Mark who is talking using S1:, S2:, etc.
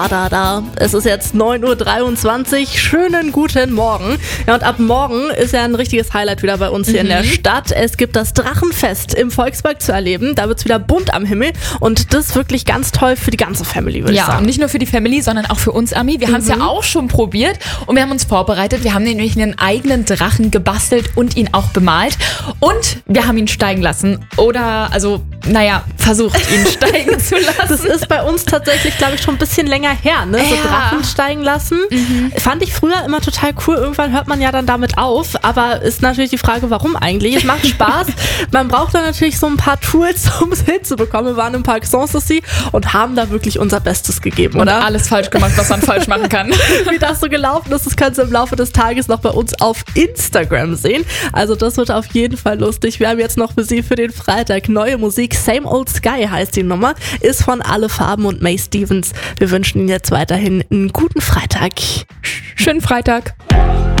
S1: Es ist jetzt 9:23 Uhr. Schönen guten Morgen. Ja, und ab morgen ist ja ein richtiges Highlight wieder bei uns hier in der Stadt. Es gibt das Drachenfest im Volkspark zu erleben. Da wird es wieder bunt am Himmel. Und das ist wirklich ganz toll für die ganze Family, würde ich sagen.
S2: Ja, und nicht nur für die Family, sondern auch für uns, Ami. Wir haben es ja auch schon probiert und wir haben uns vorbereitet. Wir haben nämlich einen eigenen Drachen gebastelt und ihn auch bemalt. Und wir haben ihn steigen lassen. Oder, versucht, ihn steigen zu lassen.
S1: Das ist bei uns tatsächlich, glaube ich, schon ein bisschen länger her, ne? So Drachen steigen lassen. Fand ich früher immer total cool. Irgendwann hört man ja dann damit auf. Aber ist natürlich die Frage, warum eigentlich? Es macht Spaß. Man braucht dann natürlich so ein paar Tools, um es hinzubekommen. Wir waren im Park Sanssouci und haben da wirklich unser Bestes gegeben,
S2: und
S1: oder?
S2: alles falsch gemacht, was man falsch machen kann.
S1: Wie das so gelaufen ist, das kannst du im Laufe des Tages noch bei uns auf Instagram sehen. Also das wird auf jeden Fall lustig. Wir haben jetzt noch für Sie für den Freitag neue Musik. Same Old Sky heißt die Nummer. Ist von Alle Farben und May Stevens. Wir wünschen Ihnen jetzt weiterhin einen guten Freitag.
S2: Schönen Freitag.